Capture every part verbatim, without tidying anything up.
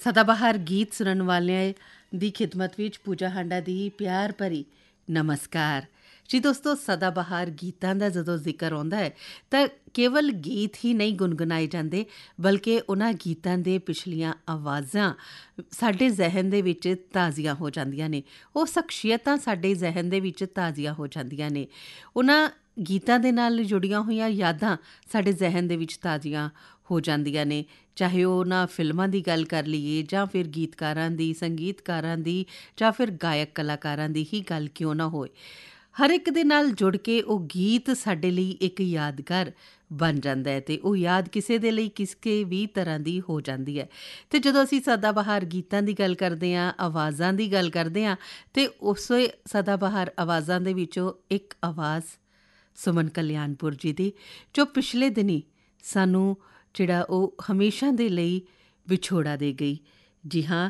ਸਦਾਬਹਾਰ ਗੀਤ ਸੁਣਨ ਵਾਲਿਆਂ ਦੀ ਖਿਦਮਤ ਵਿੱਚ ਪੂਜਾ ਹਾਂਡਾ ਦੀ ਪਿਆਰ ਭਰੀ ਨਮਸਕਾਰ ਜੀ। ਦੋਸਤੋ, ਸਦਾਬਹਾਰ ਗੀਤਾਂ ਦਾ ਜਦੋਂ ਜ਼ਿਕਰ ਆਉਂਦਾ ਹੈ ਤਾਂ ਕੇਵਲ ਗੀਤ ਹੀ ਨਹੀਂ ਗੁਣਗੁਣਾਏ ਜਾਂਦੇ, ਬਲਕਿ ਉਹਨਾਂ ਗੀਤਾਂ ਦੇ ਪਿਛਲੀਆਂ ਆਵਾਜ਼ਾਂ ਸਾਡੇ ਜ਼ਿਹਨ ਦੇ ਵਿੱਚ ਤਾਜ਼ੀਆਂ ਹੋ ਜਾਂਦੀਆਂ ਨੇ। ਉਹ ਸ਼ਖਸੀਅਤਾਂ ਸਾਡੇ ਜ਼ਿਹਨ ਦੇ ਵਿੱਚ ਤਾਜ਼ੀਆਂ ਹੋ ਜਾਂਦੀਆਂ ਨੇ। ਉਹਨਾਂ ਗੀਤਾਂ ਦੇ ਨਾਲ ਜੁੜੀਆਂ ਹੋਈਆਂ ਯਾਦਾਂ ਸਾਡੇ ਜ਼ਿਹਨ ਦੇ ਵਿੱਚ ਤਾਜ਼ੀਆਂ ਹੋ ਜਾਂਦੀਆਂ ਨੇ। ਚਾਹੇ ਉਹ ਉਹਨਾਂ ਫਿਲਮਾਂ ਦੀ ਗੱਲ ਕਰ ਲਈਏ ਜਾਂ ਫਿਰ ਗੀਤਕਾਰਾਂ ਦੀ, ਸੰਗੀਤਕਾਰਾਂ ਦੀ ਜਾਂ ਫਿਰ ਗਾਇਕ ਕਲਾਕਾਰਾਂ ਦੀ ਹੀ ਗੱਲ ਕਿਉਂ ਨਾ ਹੋਏ, ਹਰ ਇੱਕ ਦੇ ਨਾਲ ਜੁੜ ਕੇ ਉਹ ਗੀਤ ਸਾਡੇ ਲਈ ਇੱਕ ਯਾਦਗਾਰ ਬਣ ਜਾਂਦਾ ਹੈ ਅਤੇ ਉਹ ਯਾਦ ਕਿਸੇ ਦੇ ਲਈ ਕਿਸੇ ਵੀ ਤਰ੍ਹਾਂ ਦੀ ਹੋ ਜਾਂਦੀ ਹੈ। ਅਤੇ ਜਦੋਂ ਅਸੀਂ ਸਦਾਬਹਾਰ ਗੀਤਾਂ ਦੀ ਗੱਲ ਕਰਦੇ ਹਾਂ, ਆਵਾਜ਼ਾਂ ਦੀ ਗੱਲ ਕਰਦੇ ਹਾਂ, ਅਤੇ ਉਸੇ ਸਦਾਬਹਾਰ ਆਵਾਜ਼ਾਂ ਦੇ ਵਿੱਚੋਂ ਇੱਕ ਆਵਾਜ਼ ਸੁਮਨ ਕਲਿਆਣਪੁਰ ਜੀ ਦੀ, ਜੋ ਪਿਛਲੇ ਦਿਨੀਂ ਸਾਨੂੰ ਜਿਹੜਾ ਉਹ ਹਮੇਸ਼ਾ ਦੇ ਲਈ ਵਿਛੋੜਾ ਦੇ ਗਈ। ਜੀ ਹਾਂ,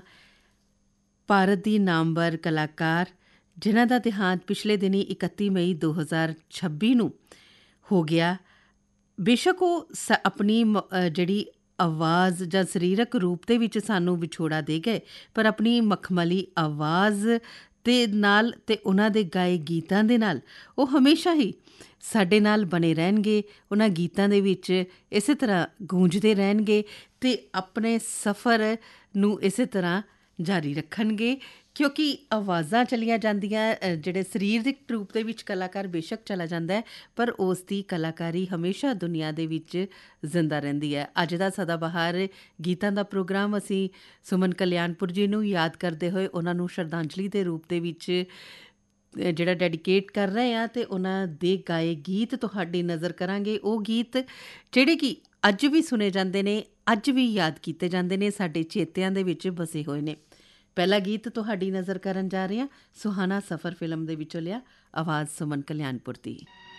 ਭਾਰਤ ਦੀ ਨਾਮਵਰ ਕਲਾਕਾਰ ਜਿਨ੍ਹਾਂ ਦਾ ਦੇਹਾਂਤ ਪਿਛਲੇ ਦਿਨੀਂ ਇਕੱਤੀ ਮਈ ਦੋ ਹਜ਼ਾਰ ਛੱਬੀ ਨੂੰ ਹੋ ਗਿਆ। ਬੇਸ਼ੱਕ ਉਹ ਸ ਆਪਣੀ ਮ ਜਿਹੜੀ ਆਵਾਜ਼ ਜਾਂ ਸਰੀਰਕ ਰੂਪ ਦੇ ਵਿੱਚ ਸਾਨੂੰ ਵਿਛੋੜਾ ਦੇ ਗਏ, ਪਰ ਆਪਣੀ ਮਖਮਲੀ ਆਵਾਜ਼ ਦੇ ਨਾਲ ਅਤੇ ਉਹਨਾਂ ਦੇ ਗਾਏ ਗੀਤਾਂ ਦੇ ਨਾਲ ਉਹ ਹਮੇਸ਼ਾ ਹੀ ਸਾਡੇ ਨਾਲ ਬਣੇ ਰਹਿਣਗੇ। ਉਹਨਾਂ ਗੀਤਾਂ ਦੇ ਵਿੱਚ ਇਸੇ ਤਰ੍ਹਾਂ ਗੂੰਜਦੇ ਰਹਿਣਗੇ ਅਤੇ ਆਪਣੇ ਸਫ਼ਰ ਨੂੰ ਇਸੇ ਤਰ੍ਹਾਂ ਜਾਰੀ ਰੱਖਣਗੇ, ਕਿਉਂਕਿ ਆਵਾਜ਼ਾਂ ਚਲੀਆਂ ਜਾਂਦੀਆਂ, ਜਿਹੜੇ ਸਰੀਰਕ ਰੂਪ ਦੇ ਵਿੱਚ ਕਲਾਕਾਰ ਬੇਸ਼ੱਕ ਚਲਾ ਜਾਂਦਾ ਹੈ, ਪਰ ਉਸ ਦੀ ਕਲਾਕਾਰੀ ਹਮੇਸ਼ਾ ਦੁਨੀਆ ਦੇ ਵਿੱਚ ਜ਼ਿੰਦਾ ਰਹਿੰਦੀ ਹੈ। ਅੱਜ ਦਾ ਸਦਾਬਹਾਰ ਗੀਤਾਂ ਦਾ ਪ੍ਰੋਗਰਾਮ ਅਸੀਂ ਸੁਮਨ ਕਲਿਆਣਪੁਰ ਜੀ ਨੂੰ ਯਾਦ ਕਰਦੇ ਹੋਏ ਉਹਨਾਂ ਨੂੰ ਸ਼ਰਧਾਂਜਲੀ ਦੇ ਰੂਪ ਦੇ ਵਿੱਚ ਜਿਹੜਾ ਡੈਡੀਕੇਟ ਕਰ ਰਹੇ ਹਾਂ ਅਤੇ ਉਹਨਾਂ ਦੇ ਗਾਏ ਗੀਤ ਤੁਹਾਡੀ ਨਜ਼ਰ ਕਰਾਂਗੇ। ਉਹ ਗੀਤ ਜਿਹੜੇ ਕਿ ਅੱਜ ਵੀ ਸੁਣੇ ਜਾਂਦੇ ਨੇ, ਅੱਜ ਵੀ ਯਾਦ ਕੀਤੇ ਜਾਂਦੇ ਨੇ, ਸਾਡੇ ਚੇਤਿਆਂ ਦੇ ਵਿੱਚ ਵਸੇ ਹੋਏ ਨੇ। ਪਹਿਲਾ ਗੀਤ ਤੁਹਾਡੀ ਨਜ਼ਰ ਕਰਨ ਜਾ ਰਹੇ ਹਾਂ, ਸੁਹਾਣਾ ਸਫ਼ਰ ਫਿਲਮ ਦੇ ਵਿੱਚੋਂ ਲਿਆ, ਆਵਾਜ਼ ਸੁਮਨ ਕਲਿਆਣਪੁਰ ਦੀ।